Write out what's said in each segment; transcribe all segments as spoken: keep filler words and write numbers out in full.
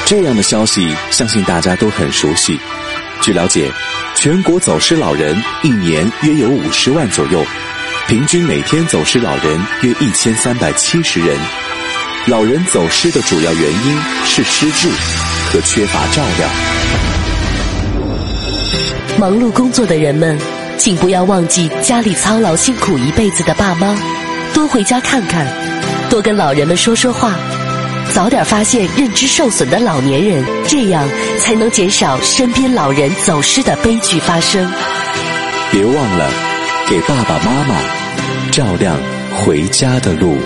这样的消息相信大家都很熟悉。据了解，全国走失老人一年约有五十万左右，平均每天走失老人约一千三百七十人。老人走失的主要原因是失智和缺乏照料。 忙碌工作的人们，请不要忘记家里操劳辛苦一辈子的爸妈，多回家看看，多跟老人们说说话，早点发现认知受损的老年人，这样才能减少身边老人走失的悲剧发生。 别忘了给爸爸妈妈照亮回家的路。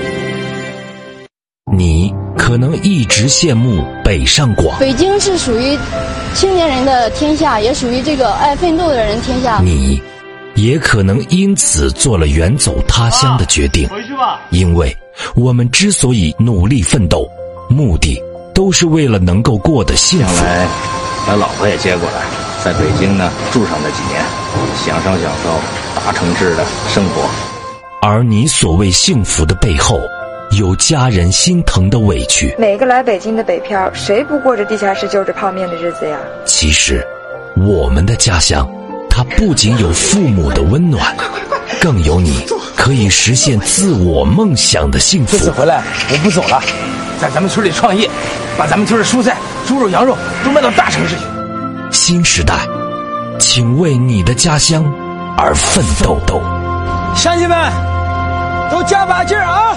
你可能一直羡慕北上广， 北京是属于青年人的天下，也属于这个爱奋斗的人天下。 你也可能因此做了远走他乡的决定。 回去吧。 因为我们之所以努力奋斗，目的都是为了能够过得幸福。 将来把老婆也接过来，在北京呢住上那几年，享受享受大城市的生活。 而你所谓幸福的背后，有家人心疼的委屈。 每个来北京的北漂，谁不过着地下室就着泡面的日子呀？ 其实我们的家乡，它不仅有父母的温暖，更有你可以实现自我梦想的幸福。 这次回来我不走了，在咱们村里创业，把咱们村的蔬菜、猪肉、羊肉都卖到大城市去。 新时代，请为你的家乡而奋斗。 乡亲们，都加把劲儿啊！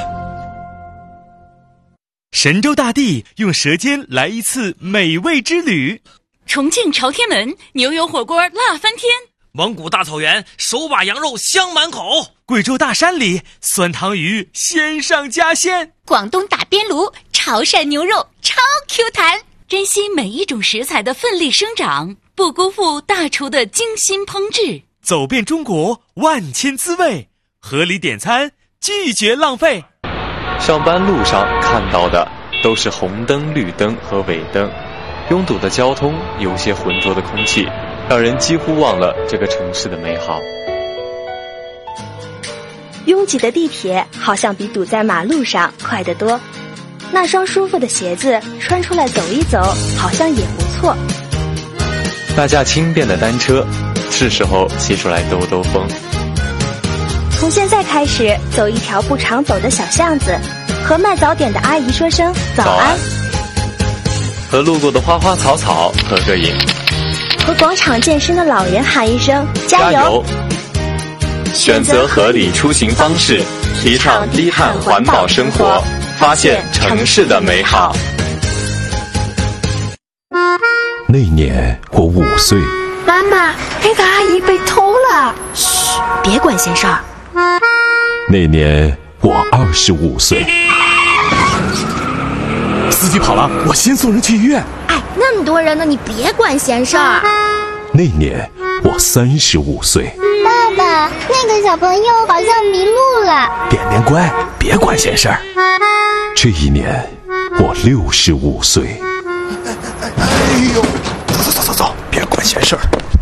神州大地用舌尖来一次美味之旅。 重庆朝天门牛油火锅辣翻天， 蒙古大草原手把羊肉香满口， 贵州大山里酸汤鱼鲜上加鲜， 广东打边炉潮汕牛肉超 Q 弹。珍惜每一种食材的奋力生长，不辜负大厨的精心烹制。 走遍中国万千滋味，合理点餐，拒绝浪费。 上班路上看到的都是红灯、绿灯和尾灯，拥堵的交通，有些浑浊的空气，让人几乎忘了这个城市的美好。 拥挤的地铁好像比堵在马路上快得多，那双舒服的鞋子穿出来走一走，好像也不错。 那架轻便的单车，是时候骑出来兜兜风。 从现在开始，走一条不常走的小巷子，和卖早点的阿姨说声早安，早安， 和路过的花花草草合个影， 和广场健身的老人喊一声加油。加油！ 选择合理出行方式，提倡低碳环保生活，发现城市的美好。 那年我五岁， 妈妈，那个阿姨被偷了。 嘘，别管闲事儿。 那年我二十五岁， 司机跑了，我先送人去医院。 哎，那么多人呢，你别管闲事儿。 那年我三十五岁， 爸爸，那个小朋友好像迷路了。 点点乖，别管闲事儿。 这一年我六十五岁。 哎呦，走走走走，别管闲事儿。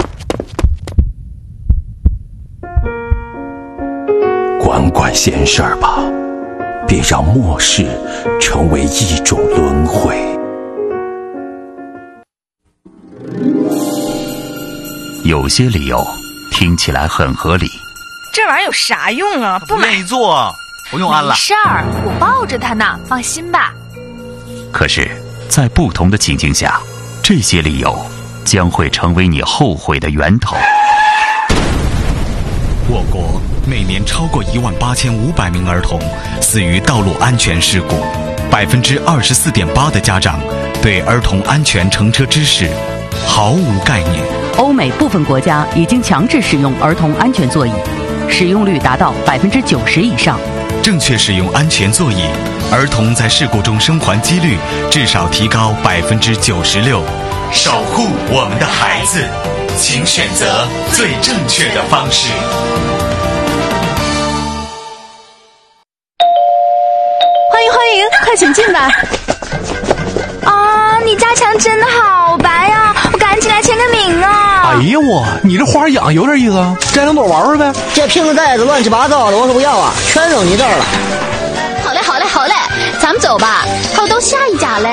管管闲事儿吧，别让末世成为一种轮回。 有些理由听起来很合理， 这玩意儿有啥用啊？不愿意做，不用安了。 没事儿，我抱着它呢，放心吧。 可是，在不同的情境下，这些理由将会成为你后悔的源头。 我国每年超过一万八千五百名儿童死于道路安全事故，百分之二十四点八的家长对儿童安全乘车知识毫无概念。 欧美部分国家已经强制使用儿童安全座椅，使用率达到百分之九十以上。 正确使用安全座椅，儿童在事故中生还几率至少提高百分之九十六。守护我们的孩子，请选择最正确的方式。 欢迎欢迎，快请进来。 啊，你家墙真的好白呀、啊，我赶紧来签个名啊！ 哎呀我，你这花养有点意思啊，摘两朵玩玩呗。 这瓶子袋子乱七八糟的，我说不要啊，全扔你这儿了。 好嘞好嘞好嘞，咱们走吧，还有到下一家嘞。